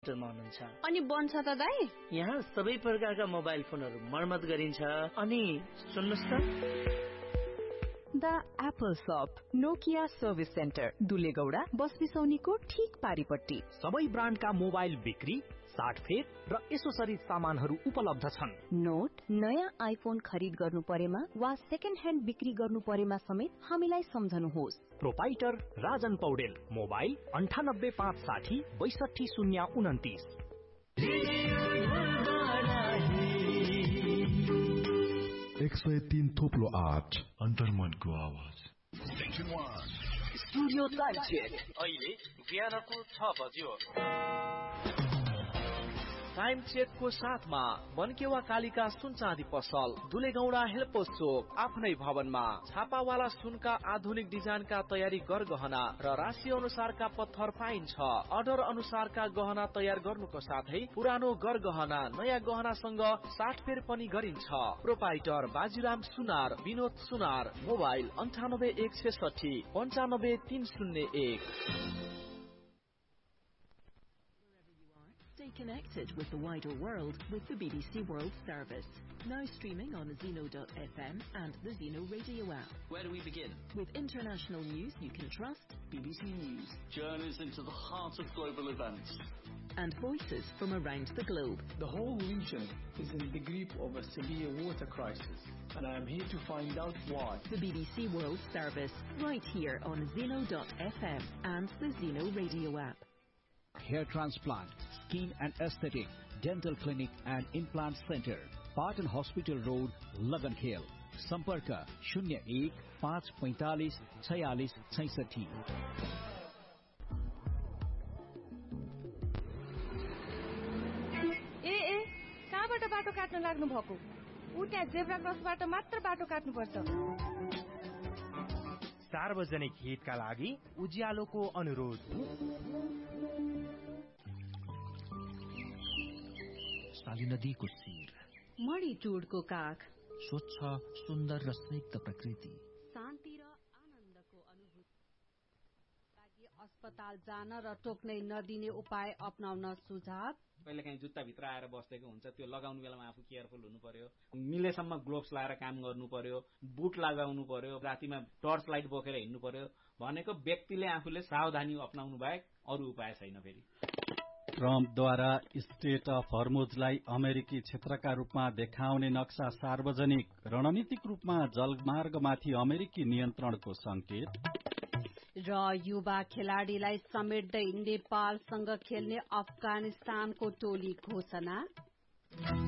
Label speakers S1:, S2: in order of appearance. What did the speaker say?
S1: सेक्टरमा हुनुहुन्छ।
S2: अनि बन्छ त दाइ?
S1: यहाँ सबै प्रकारका मोबाइल फोनहरू मर्मत गरिन्छ। अनि सुन्नुस् त,
S3: द एप्पल शप, नोकिया सर्भिस सेन्टर, दुलेगौडा बस बिसौनीको ठीक पारिपट्टि।
S4: सबै ब्रान्डका मोबाइल बिक्री, साटफेर र एसोसरिज सामानहरू उपलब्ध छन्।
S3: नोट, नयाँ आइफोन खरिद गर्नु परेमा वा सेकेन्ड ह्यान्ड बिक्री गर्नु परेमा समेत हामीलाई सम्झनुहोस्।
S4: Proprietor Rajan Paudel, mobile 9856 62 029।
S5: 103.8 अन्तर्मनको आवाज।
S4: Studio time check.
S6: अहिले बिहानको 6 बज्यो।
S7: टाइम चेकको साथमा मनकेवा कालिका सुनचाँदी पसल, दुलेगौडा हेल्पोस चोक, आफ्नै भवनमा छापावाला सुनका आधुनिक डिजाइनका तयारी गरगहना र राशि अनुसारका पत्थर पाइन्छ। अर्डर अनुसारका गहना तयार गर्नुको साथै पुरानो गरगहना नयाँ गहनासँग साटफेर पनि गरिन्छ। Proprietor Bajiram Sunar, Vinod Sunar, mobile 9816 95301।
S8: Stay connected with the wider world with the BBC World Service. Now streaming on Zeno.fm and the Zeno radio app.
S6: Where do we begin?
S8: With international news you can trust.
S6: BBC News. Journeys into the heart of global events.
S8: And voices from around the globe.
S9: The whole region is in the grip of a severe water crisis, and I am here to find out why.
S8: The BBC World Service, right here on Zeno.fm and the Zeno radio app.
S10: Hair transplant, skin and aesthetic, dental clinic and implant center, Barton Hospital Road, Logan Hill. सम्पर्क 01 545 46 66।
S2: ए कहाँबाट बाटो काट्न लाग्नु भएको? उ त्यहाँ zebra क्रसबाट मात्र बाटो काट्नुपर्छ।
S11: सार्वजनिक हितका लागि उज्यालोको अनुरोध।
S12: साली नदीको शिर,
S2: मणिटुडको काख,
S12: स्वच्छ सुन्दर र स्निग्ध प्रकृति,
S2: शान्ति र आनन्दको अनुभूति लागि अस्पताल जान र टोक्नै नदिने उपाय अपनाउन सुझाव।
S13: कहिलेकाहीँ जुत्ता भित्र आएर बसेको हुन्छ, त्यो लगाउनु बेलामा आफू केयरफुल हुनु पर्यो। मिलेसम्म ग्लोभ्स लगाएर काम गर्नु पर्यो, बुट लगाउनु पर्यो, रातिमा टर्च लाइट बोकेर हिँड्नु पर्यो। भनेको व्यक्तिले आफूले सावधानी अपनाउनु बाहेक अरू उपाय छैन। फेरि
S14: ट्रम्पद्वारा स्टेट अफ हर्मुजलाई अमेरिकी क्षेत्रका रूपमा देखाउने नक्सा सार्वजनिक, रणनीतिक रूपमा जलमार्गमाथि अमेरिकी नियन्त्रणको संकेत।
S2: र युवा खेलाड़ीलाई समेट्दै नेपालसँग खेल्ने अफगानिस्तानको टोली घोषणा।